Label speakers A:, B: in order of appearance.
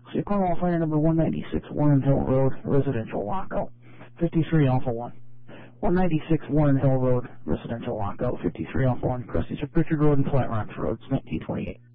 A: So call off fire number 196 Warren Hill Road, residential lockout, 53 Alpha 1. 196 Warren Hill Road, residential lockout, 53 Alpha 1, Crusty Pritchard Road and Flat Rocks Road, 1928.